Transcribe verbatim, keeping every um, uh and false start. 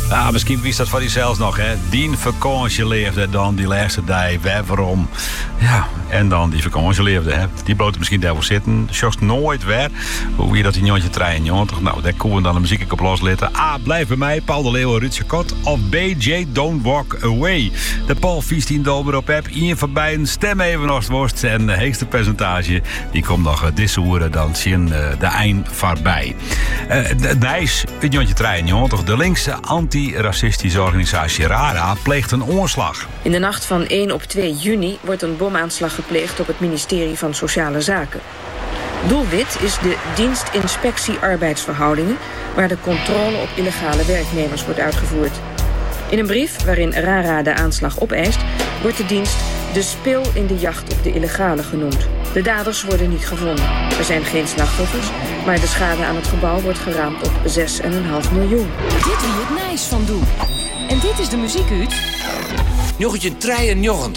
Ah, misschien wist dat van die zelfs nog, hè. Die vakantie leefde dan die laatste dag. Waarom? Ja, en dan die vakantie leefde, hè. Die bloot misschien daar wel zitten. Sjocht nooit weer. Hoe je dat in jongetje drieënnegentig. Nou, daar konden we dan de muziek op loslitten. A, blijf bij mij. Paul de Leeuw en Ruud Kot. Of B J, Don't Walk Away. De Paul vijftien dollar op heb. Ian van beiden. Stem even nog worst. En de heegste percentage. Die komt nog deze hoeren dan zien de eind voorbij. Uh, de Nijs, in jongetje drieënnegentig. De linkse anti-racistische organisatie RARA pleegt een oorslag. In de nacht van één op twee juni wordt een bomaanslag gepleegd op het ministerie van Sociale Zaken. Doelwit is de dienst Inspectie Arbeidsverhoudingen, waar de controle op illegale werknemers wordt uitgevoerd. In een brief waarin RARA de aanslag opeist, wordt de dienst de spil in de jacht op de illegale genoemd. De daders worden niet gevonden. Er zijn geen slachtoffers, maar de schade aan het gebouw wordt geraamd op zes komma vijf miljoen. Dit wie het Nijs van doen. En dit is de muziekuut. Jochetje drieënnegentig.